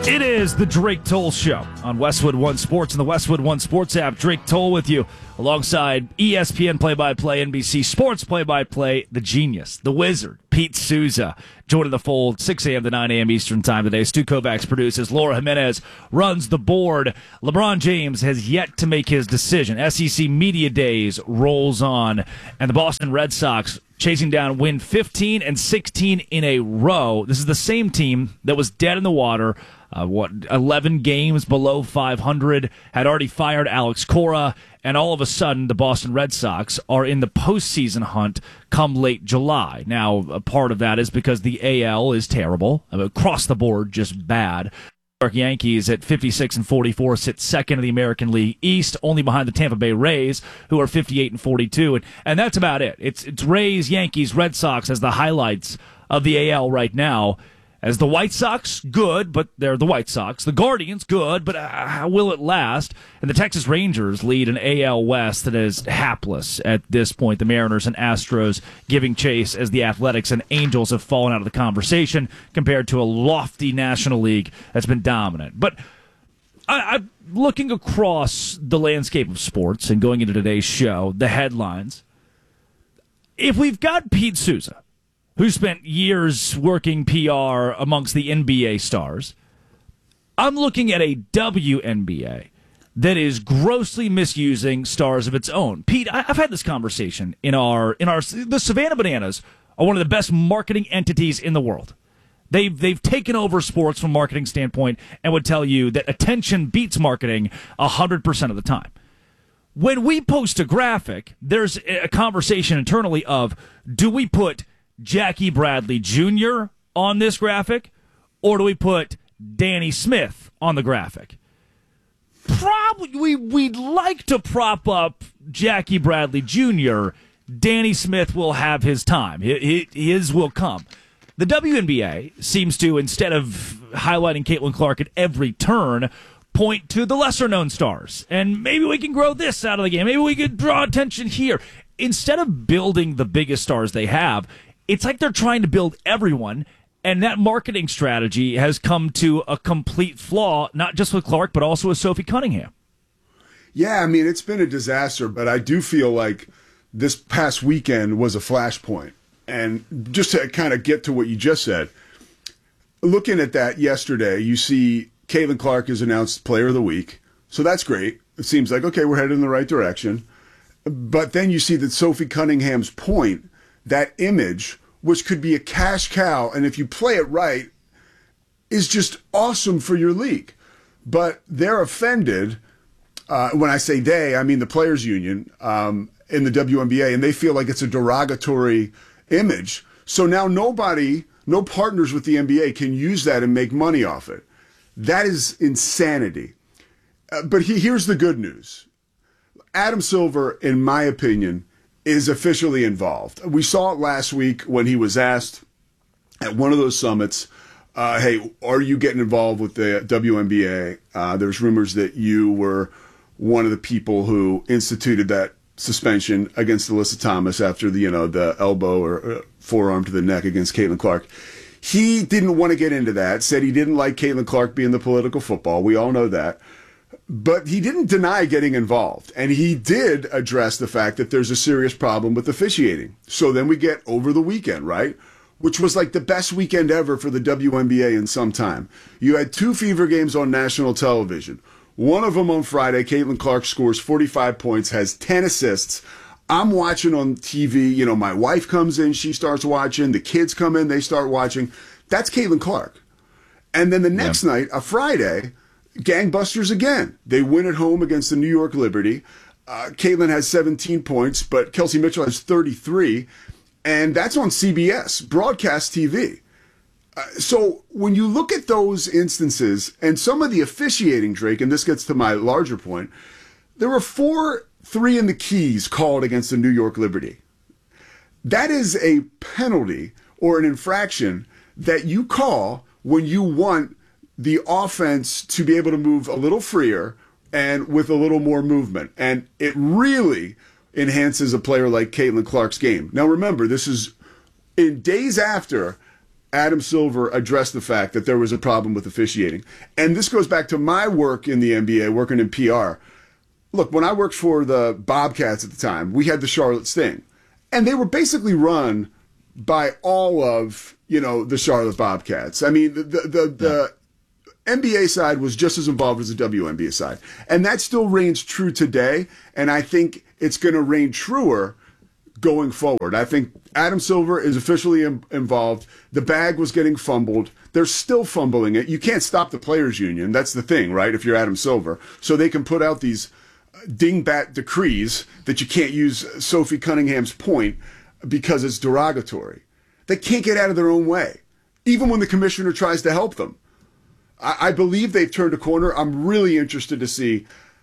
It is the Drake Toll Show on Westwood One Sports and the Westwood One Sports app. Drake Toll with you alongside ESPN play-by-play, NBC Sports play-by-play, the genius, the wizard, Pete Souza, joining the fold, 6 a.m. to 9 a.m. Eastern Time today. Stu Kovacs produces. Laura Jimenez runs the board. LeBron James has yet to make his decision. SEC Media Days rolls on, and the Boston Red Sox chasing down win 15 and 16 in a row. This is the same team that was dead in the water. 11 games below 500, had already fired Alex Cora, and all of a sudden the Boston Red Sox are in the postseason hunt come late July. Now, a part of that is because the AL is terrible, across the board, just bad. New York Yankees at 56 and 44 sit second in the American League East, only behind the Tampa Bay Rays, who are 58 and 42, and that's about it. It's Rays, Yankees, Red Sox as the highlights of the AL right now. As the White Sox, good, but they're the White Sox. The Guardians, good, but how will it last? And the Texas Rangers lead an AL West that is hapless at this point. The Mariners and Astros giving chase as the Athletics and Angels have fallen out of the conversation compared to a lofty National League that's been dominant. But I'm looking across the landscape of sports and going into today's show, the headlines. If we've got Pete Souza, who spent years working PR amongst the NBA stars, I'm looking at a WNBA that is grossly misusing stars of its own. Pete, I've had this conversation the Savannah Bananas are one of the best marketing entities in the world. They've taken over sports from a marketing standpoint and would tell you that attention beats marketing 100% of the time. When we post a graphic, there's a conversation internally of, do we put Jackie Bradley Jr. on this graphic, or do we put Danny Smith on the graphic? Probably we'd like to prop up Jackie Bradley Jr. Danny Smith will have his time. His will come. The WNBA seems to, instead of highlighting Caitlin Clark at every turn, point to the lesser-known stars. And maybe we can grow this out of the game. Maybe we could draw attention here. Instead of building the biggest stars they have, it's like they're trying to build everyone, and that marketing strategy has come to a complete flaw, not just with Clark, but also with Sophie Cunningham. Yeah, I mean, it's been a disaster, but I do feel like this past weekend was a flashpoint. And just to kind of get to what you just said, looking at that yesterday, you see Caitlin Clark is announced Player of the Week, so that's great. It seems like, okay, we're headed in the right direction. But then you see that Sophie Cunningham's point, that image, which could be a cash cow, and if you play it right, is just awesome for your league. But they're offended. When I say they, I mean the players' union in the WNBA, and they feel like it's a derogatory image. So now no partners with the NBA can use that and make money off it. That is insanity. But here's the good news. Adam Silver, in my opinion, is officially involved. We saw it last week when he was asked at one of those summits, hey, are you getting involved with the WNBA? There's rumors that you were one of the people who instituted that suspension against Alyssa Thomas after the elbow or forearm to the neck against Caitlin Clark. He didn't want to get into that, said he didn't like Caitlin Clark being the political football. We all know that. But he didn't deny getting involved, and he did address the fact that there's a serious problem with officiating. So then we get over the weekend, right? Which was like the best weekend ever for the WNBA in some time. You had 2 fever games on national television. One of them on Friday, Caitlin Clark scores 45 points, has 10 assists. I'm watching on TV. My wife comes in, she starts watching. The kids come in, they start watching. That's Caitlin Clark. And then the next night, a Friday, gangbusters again. They win at home against the New York Liberty. Caitlin has 17 points, but Kelsey Mitchell has 33, and that's on CBS, broadcast TV. So when you look at those instances and some of the officiating, Drake, and this gets to my larger point, there were 4-3 in the Keys called against the New York Liberty. That is a penalty or an infraction that you call when you want the offense to be able to move a little freer and with a little more movement. And it really enhances a player like Caitlin Clark's game. Now remember, this is in days after Adam Silver addressed the fact that there was a problem with officiating. And this goes back to my work in the NBA, working in PR. Look, when I worked for the Bobcats at the time, we had the Charlotte Sting. And they were basically run by all of, the Charlotte Bobcats. I mean, the NBA side was just as involved as the WNBA side. And that still reigns true today. And I think it's going to reign truer going forward. I think Adam Silver is officially involved. The bag was getting fumbled. They're still fumbling it. You can't stop the players' union. That's the thing, right? If you're Adam Silver. So they can put out these dingbat decrees that you can't use Sophie Cunningham's point because it's derogatory. They can't get out of their own way, even when the commissioner tries to help them. I believe they've turned a corner. I'm really interested to see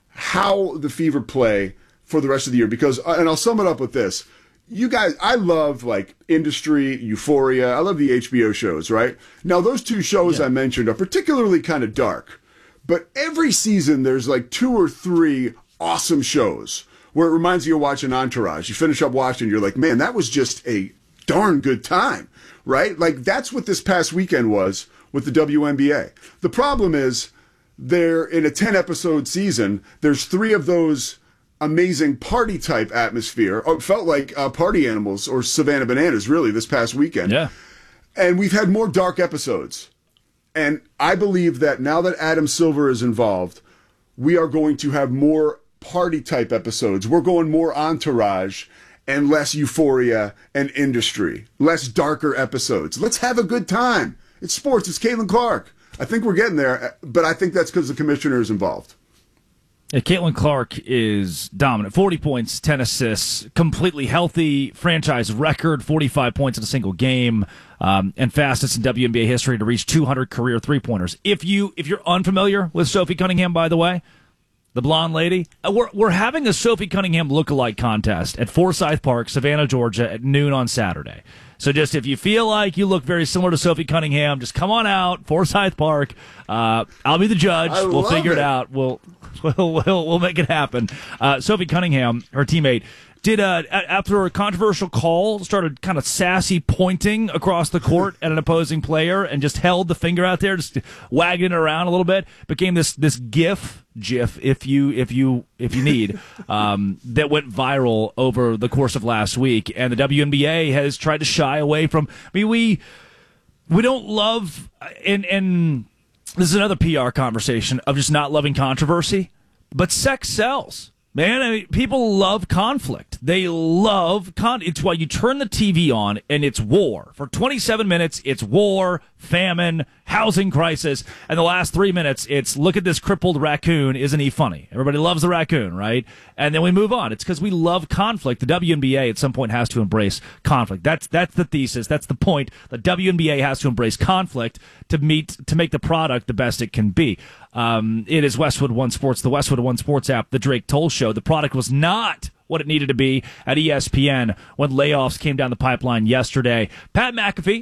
how the Fever play for the rest of the year because, and I'll sum it up with this. You guys, I love like Industry, Euphoria. I love the HBO shows, right? Now, those two shows I mentioned are particularly kind of dark, but every season there's like 2 or 3 awesome shows where it reminds you of watching Entourage. You finish up watching, you're like, man, that was just a darn good time, right? Like that's what this past weekend was with the WNBA. The problem is they're in a 10-episode season. There's 3 of those amazing party type atmosphere. It felt like Party Animals or Savannah Bananas really this past weekend. Yeah. And we've had more dark episodes. And I believe that now that Adam Silver is involved, we are going to have more party type episodes. We're going more Entourage and less Euphoria and Industry, less darker episodes. Let's have a good time. It's sports. It's Caitlin Clark. I think we're getting there, but I think that's because the commissioner is involved. Yeah, Caitlin Clark is dominant. 40 points, 10 assists, completely healthy, franchise record, 45 points in a single game, and fastest in WNBA history to reach 200 career three-pointers. If you're unfamiliar with Sophie Cunningham, by the way, the blonde lady, we're having a Sophie Cunningham lookalike contest at Forsyth Park, Savannah, Georgia, at noon on Saturday. So just if you feel like you look very similar to Sophie Cunningham, just come on out, Forsyth Park. I'll be the judge. We'll figure it out. We'll make it happen. Sophie Cunningham, her teammate, did after a controversial call, started kind of sassy pointing across the court at an opposing player and just held the finger out there, just wagging it around a little bit. Became this GIF, if you need, that went viral over the course of last week. And the WNBA has tried to shy away from. I mean, we don't love and this is another PR conversation of just not loving controversy, but sex sells. Man, I mean, people love conflict. They love It's why you turn the TV on and it's war. For 27 minutes, it's war, famine, housing crisis. And the last 3 minutes, it's look at this crippled raccoon. Isn't he funny? Everybody loves the raccoon, right? And then we move on. It's because we love conflict. The WNBA at some point has to embrace conflict. That's the thesis. That's the point. The WNBA has to embrace conflict to make the product the best it can be. It is Westwood One Sports, the Westwood One Sports app, the Drake Toll Show. The product was not what it needed to be at ESPN when layoffs came down the pipeline yesterday. Pat McAfee,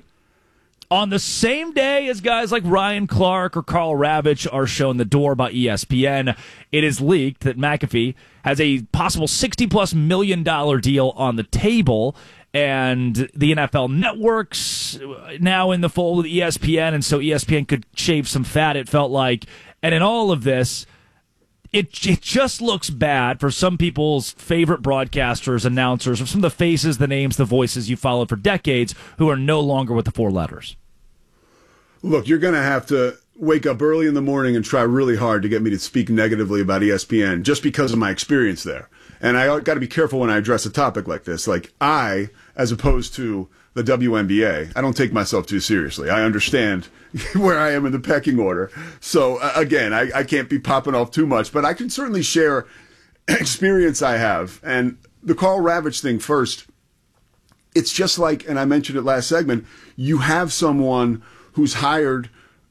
on the same day as guys like Ryan Clark or Carl Ravitch are shown the door by ESPN, it is leaked that McAfee has a possible $60+ million deal on the table. And the NFL network's now in the fold with ESPN, and so ESPN could shave some fat, it felt like. And in all of this, it just looks bad for some people's favorite broadcasters, announcers, or some of the faces, the names, the voices you followed for decades who are no longer with the 4 letters. Look, you're going to have to wake up early in the morning and try really hard to get me to speak negatively about ESPN just because of my experience there. And I got to be careful when I address a topic like this. Like as opposed to the WNBA, I don't take myself too seriously. I understand where I am in the pecking order. So again, I can't be popping off too much, but I can certainly share experience I have. And the Carl Ravitch thing first, it's just like, and I mentioned it last segment, you have someone who's hired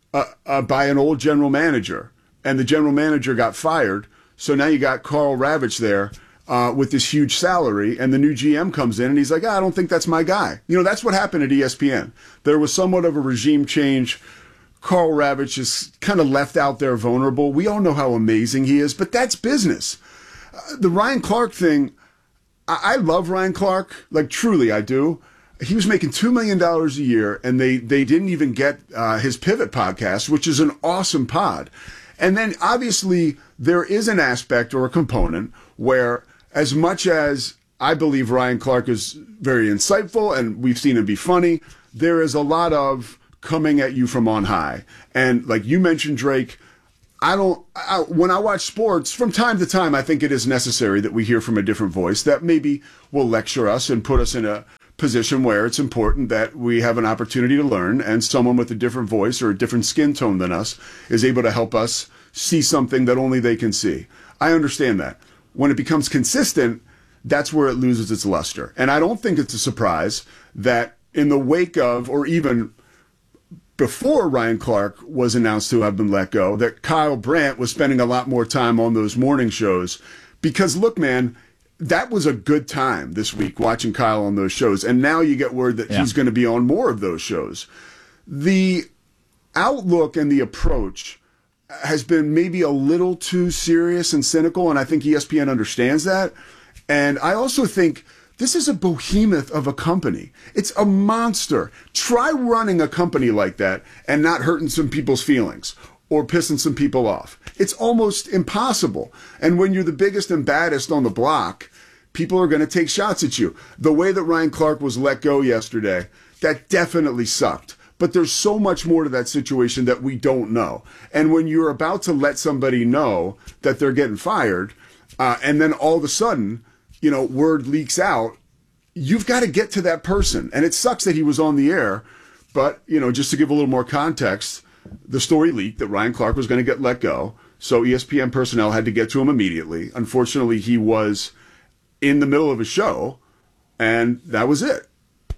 by an old general manager, and the general manager got fired. So now you got Carl Ravitch there with this huge salary, and the new GM comes in, and he's like, I don't think that's my guy. You know, that's what happened at ESPN. There was somewhat of a regime change. Carl Ravitch is kind of left out there vulnerable. We all know how amazing he is, but that's business. The Ryan Clark thing, I love Ryan Clark. Like, truly, I do. he was making $2 million a year, and they didn't even get his Pivot podcast, which is an awesome pod. And then obviously there is an aspect or a component where, as much as I believe Ryan Clark is very insightful and we've seen him be funny, there is a lot of coming at you from on high. And like you mentioned, Drake, when I watch sports, from time to time, I think it is necessary that we hear from a different voice that maybe will lecture us and put us in a position where it's important that we have an opportunity to learn, and someone with a different voice or a different skin tone than us is able to help us see something that only they can see. I understand that. When it becomes consistent, that's where it loses its luster. And I don't think it's a surprise that in the wake of, or even before Ryan Clark was announced to have been let go, that Kyle Brandt was spending a lot more time on those morning shows. Because look, man, that was a good time this week watching Kyle on those shows. And now you get word that he's going to be on more of those shows. The outlook and the approach has been maybe a little too serious and cynical, and I think ESPN understands that. And I also think this is a behemoth of a company. It's a monster. Try running a company like that and not hurting some people's feelings or pissing some people off. It's almost impossible. And when you're the biggest and baddest on the block, people are going to take shots at you. The way that Ryan Clark was let go yesterday, that definitely sucked. But there's so much more to that situation that we don't know. And when you're about to let somebody know that they're getting fired, and then all of a sudden, word leaks out, you've got to get to that person. And it sucks that he was on the air. But, just to give a little more context, the story leaked that Ryan Clark was going to get let go. So ESPN personnel had to get to him immediately. Unfortunately, he was in the middle of a show, and that was it.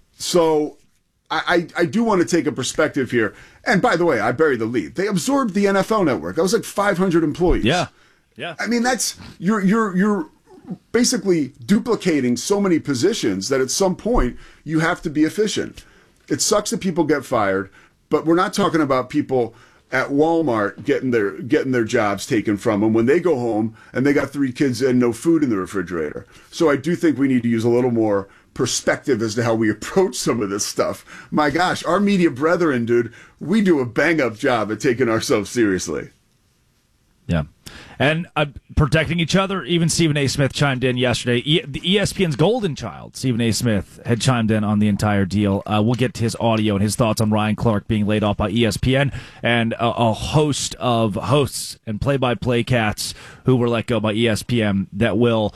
So I do want to take a perspective here. And by the way, I buried the lead. They absorbed the NFL Network. That was like 500 employees. Yeah. I mean, that's you're basically duplicating so many positions that at some point you have to be efficient. It sucks that people get fired, but we're not talking about people at Walmart getting their jobs taken from them when they go home and they got 3 kids and no food in the refrigerator. So I do think we need to use a little more perspective as to how we approach some of this stuff. My gosh, our media brethren, dude, we do a bang-up job at taking ourselves seriously. Yeah. And protecting each other. Even Stephen A. Smith chimed in yesterday. The ESPN's golden child, Stephen A. Smith, had chimed in on the entire deal. We'll get to his audio and his thoughts on Ryan Clark being laid off by ESPN and a host of hosts and play-by-play cats who were let go by ESPN that will...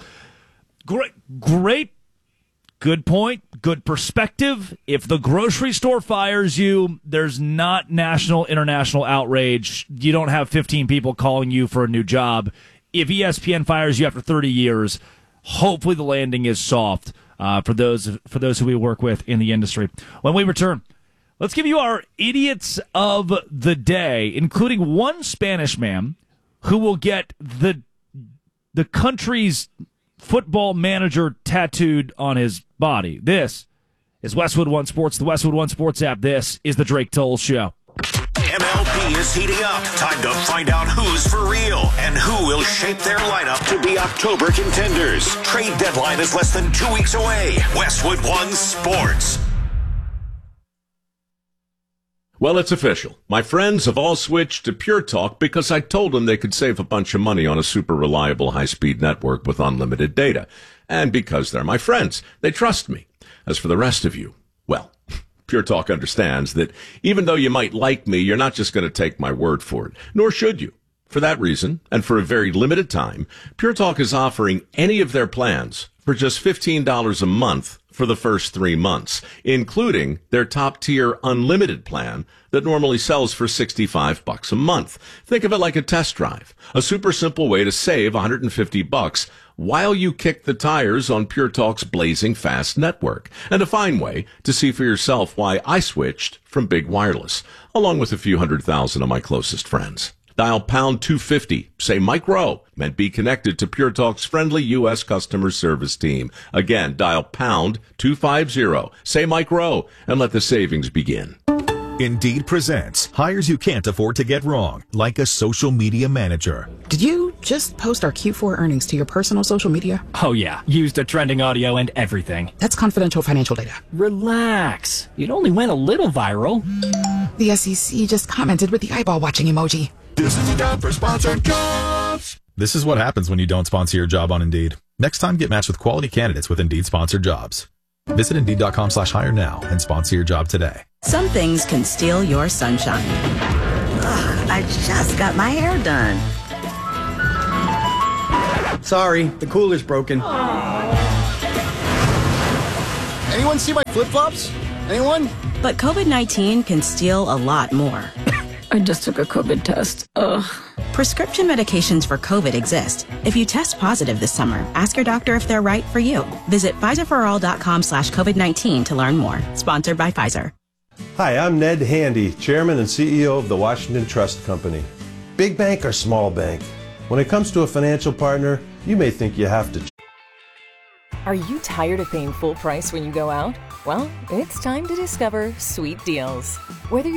Great. Good point. Good perspective. If the grocery store fires you, there's not national, international outrage. You don't have 15 people calling you for a new job. If ESPN fires you after 30 years, hopefully the landing is soft for those who we work with in the industry. When we return, let's give you our idiots of the day, including one Spanish man who will get the country's football manager tattooed on his body. This is Westwood One Sports, the Westwood One Sports app. This is the Drake Toll Show. MLB is heating up. Time to find out who's for real and who will shape their lineup to be October contenders. Trade deadline is less than 2 weeks away. Westwood One Sports. Well, it's official. My friends have all switched to Pure Talk because I told them they could save a bunch of money on a super reliable high-speed network with unlimited data. And because they're my friends, they trust me. As for the rest of you, well, Pure Talk understands that even though you might like me, you're not just going to take my word for it, nor should you. For that reason, and for a very limited time, Pure Talk is offering any of their plans for just $15 a month for the first 3 months, including their top-tier unlimited plan that normally sells for $65 a month. Think of it like a test drive, a super simple way to save $150 while you kick the tires on Pure Talk's blazing fast network, and a fine way to see for yourself why I switched from big wireless, along with a few 100,000 of my closest friends. Dial pound 250, say Mike Rowe, and be connected to Pure Talk's friendly U.S. customer service team. Again, dial pound 250, say Mike Rowe, and let the savings begin. Indeed presents hires you can't afford to get wrong, like a social media manager. Did you just post our Q4 earnings to your personal social media? Oh yeah, used a trending audio and everything. That's confidential financial data. Relax. It only went a little viral. The SEC just commented with the eyeball watching emoji. This is the time for sponsored jobs. This is what happens when you don't sponsor your job on Indeed. Next time, get matched with quality candidates with Indeed sponsored jobs. Visit Indeed.com/hire now and sponsor your job today. Some things can steal your sunshine. Ugh, I just got my hair done. Sorry, the cooler's broken. Anyone see my flip-flops? Anyone? But COVID-19 can steal a lot more. I just took a COVID test. Ugh. Prescription medications for COVID exist. If you test positive this summer, ask your doctor if they're right for you. Visit PfizerForAll.com/COVID-19 to learn more. Sponsored by Pfizer. Hi, I'm Ned Handy, Chairman and CEO of the Washington Trust Company. Big bank or small bank? When it comes to a financial partner, you may think you have to. Are you tired of paying full price when you go out? Well, it's time to discover sweet deals. Whether